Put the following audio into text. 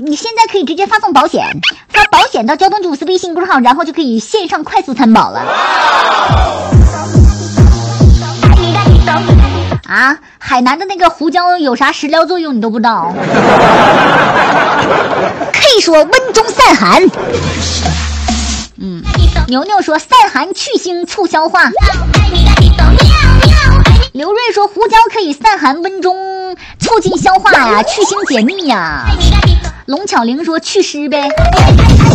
你现在可以直接发送保险，发保险到交通主司微信公号，然后就可以线上快速参保了。啊，海南的那个胡椒有啥食疗作用你都不知道？可以说温中散寒。牛牛说散寒去腥促消化。刘瑞说胡椒可以散寒温中，促进消化呀，去腥解腻呀。龙巧玲说祛湿呗。